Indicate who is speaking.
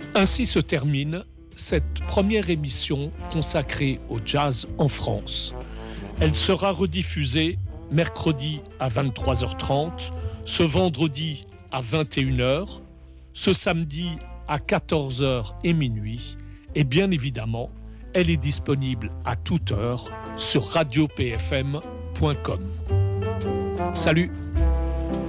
Speaker 1: Ainsi se termine cette première émission consacrée au jazz en France. Elle sera rediffusée mercredi à 23h30, ce vendredi à 21h, ce samedi à 14h et minuit. Et bien évidemment, elle est disponible à toute heure sur radiopfm.com. Salut!